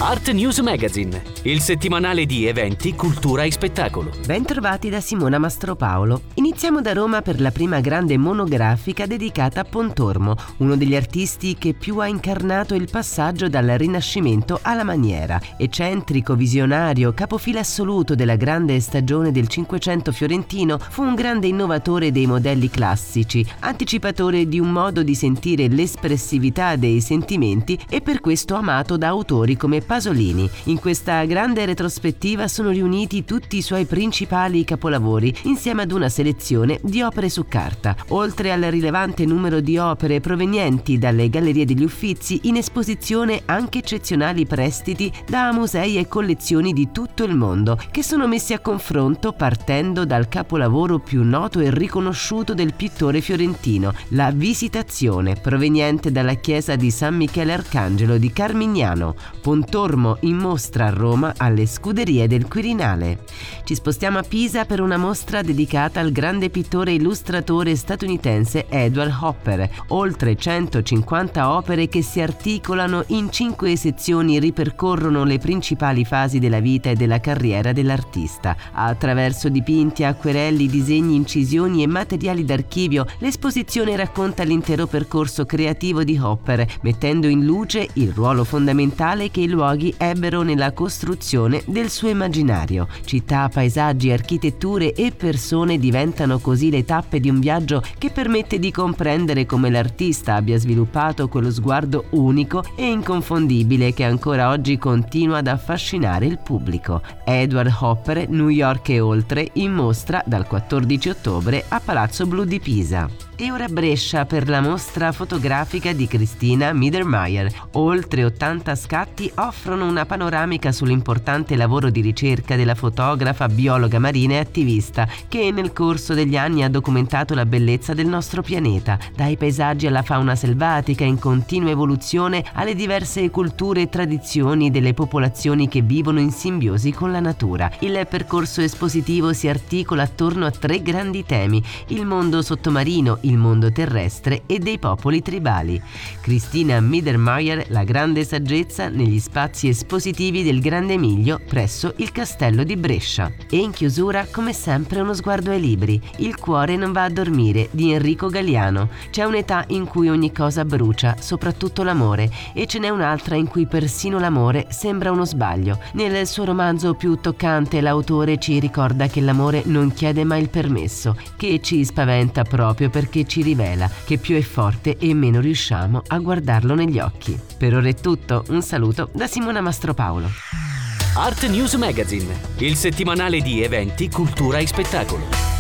Art News Magazine, il settimanale di eventi, cultura e spettacolo. Bentrovati da Simona Mastropaolo. Iniziamo da Roma per la prima grande monografica dedicata a Pontormo, uno degli artisti che più ha incarnato il passaggio dal Rinascimento alla maniera. Eccentrico, visionario, capofila assoluto della grande stagione del Cinquecento fiorentino, fu un grande innovatore dei modelli classici, anticipatore di un modo di sentire l'espressività dei sentimenti e per questo amato da autori come Pasolini. In questa grande retrospettiva sono riuniti tutti i suoi principali capolavori insieme ad una selezione di opere su carta. Oltre al rilevante numero di opere provenienti dalle Gallerie degli Uffizi, in esposizione anche eccezionali prestiti da musei e collezioni di tutto il mondo, che sono messi a confronto partendo dal capolavoro più noto e riconosciuto del pittore fiorentino, la Visitazione, proveniente dalla chiesa di San Michele Arcangelo di Carmignano. Pontormo in mostra a Roma alle Scuderie del Quirinale. Ci spostiamo a Pisa per una mostra dedicata al grande pittore e illustratore statunitense Edward Hopper. Oltre 150 opere che si articolano in 5 sezioni ripercorrono le principali fasi della vita e della carriera dell'artista. Attraverso dipinti, acquerelli, disegni, incisioni e materiali d'archivio, l'esposizione racconta l'intero percorso creativo di Hopper, mettendo in luce il ruolo fondamentale che i luoghi ebbero nella costruzione del suo immaginario. Città, paesaggi, architetture e persone diventano così le tappe di un viaggio che permette di comprendere come l'artista abbia sviluppato quello sguardo unico e inconfondibile che ancora oggi continua ad affascinare il pubblico. Edward Hopper, New York e oltre, in mostra dal 14 ottobre a Palazzo Blu di Pisa. E ora Brescia per la mostra fotografica di Cristina Mittermeier. Oltre 80 scatti offrono una panoramica sull'importante lavoro di ricerca della fotografa, biologa marina e attivista che nel corso degli anni ha documentato la bellezza del nostro pianeta, dai paesaggi alla fauna selvatica in continua evoluzione alle diverse culture e tradizioni delle popolazioni che vivono in simbiosi con la natura. Il percorso espositivo si articola attorno a 3 grandi temi: il mondo sottomarino, il mondo terrestre e dei popoli tribali. Cristina Mittermeier, la grande saggezza negli spazi espositivi del Grande Emilio presso il Castello di Brescia. E in chiusura, come sempre, uno sguardo ai libri. Il cuore non va a dormire di Enrico Galiano. C'è un'età in cui ogni cosa brucia, soprattutto l'amore, e ce n'è un'altra in cui persino l'amore sembra uno sbaglio. Nel suo romanzo più toccante l'autore ci ricorda che l'amore non chiede mai il permesso, che ci spaventa proprio perché ci rivela che più è forte e meno riusciamo a guardarlo negli occhi. Per ora è tutto, un saluto da Simona Mastropaolo. Art News Magazine, il settimanale di eventi, cultura e spettacolo.